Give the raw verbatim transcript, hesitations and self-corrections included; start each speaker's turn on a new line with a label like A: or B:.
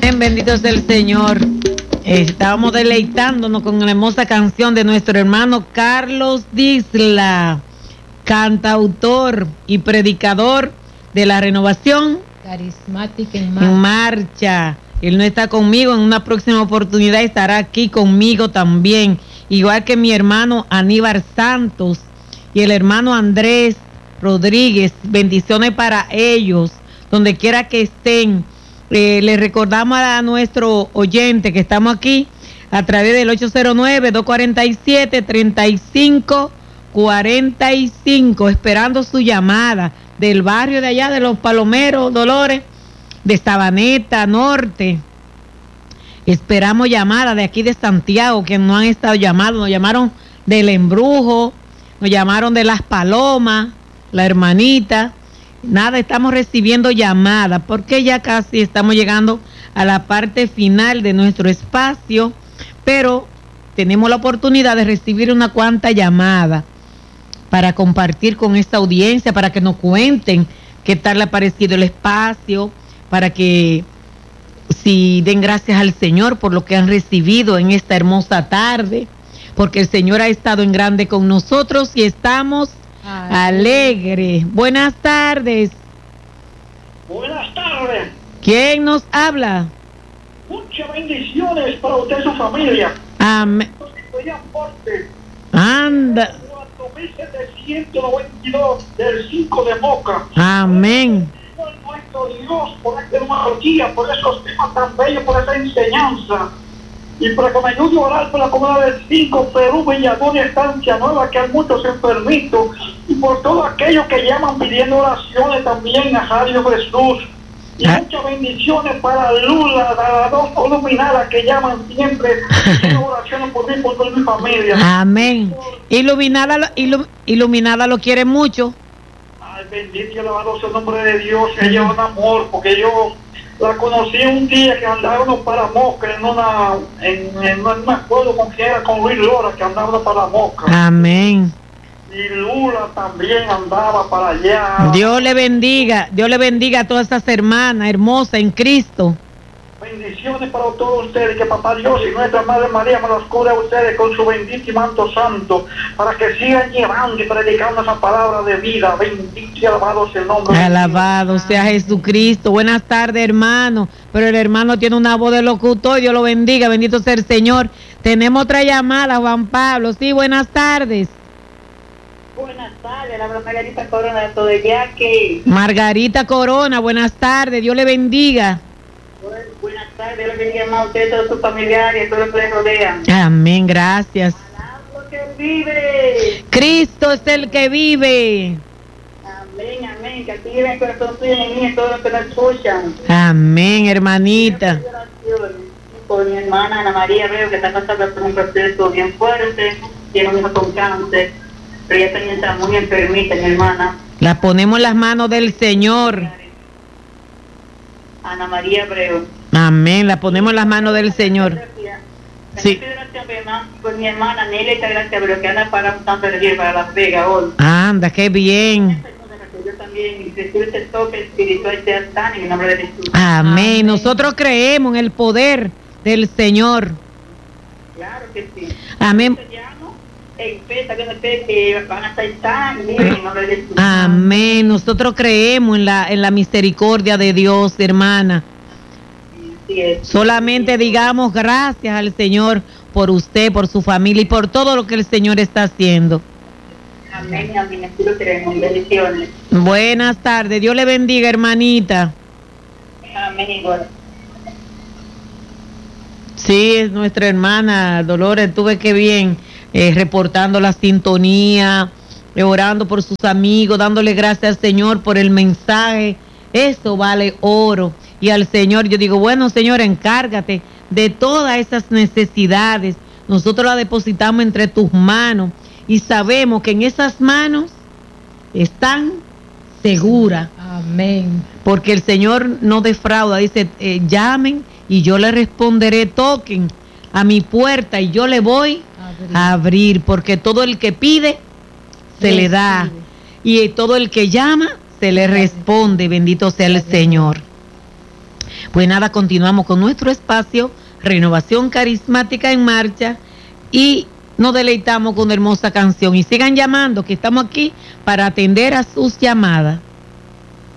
A: Amén, bendito sea el Señor. Estábamos deleitándonos con la hermosa canción de nuestro hermano Carlos Disla, cantautor y predicador de la Renovación
B: Carismática en marcha.
A: en marcha. Él no está conmigo, en una próxima oportunidad estará aquí conmigo también, igual que mi hermano Aníbal Santos y el hermano Andrés Rodríguez. Bendiciones para ellos, donde quiera que estén. Eh, les recordamos a nuestro oyente que estamos aquí a través del ocho cero nueve, dos cuatro siete, tres cinco cuatro cinco, esperando su llamada del barrio de allá de los Palomeros, Dolores, de Sabaneta Norte. Esperamos llamadas de aquí de Santiago, que no han estado llamados. Nos llamaron del Embrujo, nos llamaron de Las Palomas, la hermanita. Nada, estamos recibiendo llamadas porque ya casi estamos llegando a la parte final de nuestro espacio, pero tenemos la oportunidad de recibir una cuanta llamada para compartir con esta audiencia, para que nos cuenten qué tal le ha parecido el espacio, para que si den gracias al Señor por lo que han recibido en esta hermosa tarde, porque el Señor ha estado en grande con nosotros y estamos alegres. Buenas tardes.
C: Buenas tardes.
A: ¿Quién nos habla?
C: Muchas bendiciones para usted y su familia.
A: Amén. Anda.
C: cuatro mil setecientos noventa y dos del cinco de Moca.
A: Amén.
C: Nuestro Dios por esta tecnología, por esos temas tan bellos, por esa enseñanza. Y para que me ayude a orar por la comunidad del cinco, Perú, Belladona, Estancia Nueva, que hay muchos enfermitos. Y por todos aquellos que llaman pidiendo oraciones también a Radio Jesús. Y ah. muchas bendiciones para Lula, las dos iluminadas que llaman siempre, pidiendo oraciones por mí, por toda mi familia.
A: Amén. Iluminada, ilu, iluminada lo quiere mucho.
C: Ay, bendito y alabado sea el nombre de Dios. Ella es un amor, porque yo la conocí un día que andábamos para Moca, en una, en, en, no me acuerdo con quién era, con Luis Lora, que andábamos para Moca.
A: Amén.
C: Y Lula también andaba para allá.
A: Dios le bendiga, Dios le bendiga a todas esas hermanas hermosas en Cristo.
C: Bendiciones para todos ustedes, que Papá Dios y nuestra Madre María me los cure a ustedes con su bendito y manto santo, para que sigan llevando y predicando esa palabra de vida. Bendito y alabado sea el nombre de Dios.
A: Alabado sea Jesucristo. Buenas tardes, hermano. Pero el hermano tiene una voz de locutor. Dios lo bendiga, bendito sea el Señor. Tenemos otra llamada, Juan Pablo. Sí, buenas tardes.
D: Buenas tardes, habla Margarita Corona de Todeyaque.
A: Margarita Corona, buenas tardes. Dios le bendiga.
D: Buenas tardes, Dios le bendiga a usted, a todos sus familiares, a todos los que les rodean.
A: Amén, gracias.
D: Alabado que Él vive.
A: Cristo es el que vive.
D: Amén, amén, que active el corazón suyo en mí y en todos los que nos escuchan.
A: Amén, hermanita.
D: Por mi hermana Ana María, veo que está pasando por un proceso bien fuerte, tiene un hijo con cáncer, pero ella también está muy enfermita, mi hermana.
A: La ponemos en las manos del Señor.
D: Ana María Abreu.
A: Amén, la ponemos en las manos del Señor. Sí.
D: Por mi hermana Nelia, esta gracias, pero que anda para un cáncer de para Las Vegas hoy.
A: Anda, qué bien.
D: Yo también recibo este toque espiritual sea tan en el nombre de Jesús.
A: Amén. Amén. Nosotros creemos en el poder del Señor.
D: Claro que sí.
A: Amén. Amén. Nosotros creemos en la en la misericordia de Dios, hermana.
D: Sí, es.
A: Solamente digamos gracias al Señor por usted, por su familia y por todo lo que el Señor está haciendo.
D: Amén, amén. Así lo creemos. Bendiciones.
A: Buenas tardes. Dios le bendiga, hermanita.
D: Amén, igual.
A: Sí, es nuestra hermana Dolores. Tuve que bien. Eh, reportando la sintonía, eh, orando por sus amigos, dándole gracias al Señor por el mensaje. Eso vale oro. Y al Señor yo digo, bueno, Señor, encárgate de todas esas necesidades. Nosotros las depositamos entre tus manos y sabemos que en esas manos están seguras.
B: Amén.
A: Porque el Señor no defrauda. Dice, eh, llamen y yo les responderé, toquen a mi puerta y yo le voy abrir. a abrir, porque todo el que pide se le da y todo el que llama se le responde. Bendito sea el Señor. Pues nada, continuamos con nuestro espacio, Renovación Carismática en Marcha, y nos deleitamos con una hermosa canción. Y sigan llamando, que estamos aquí para atender a sus llamadas.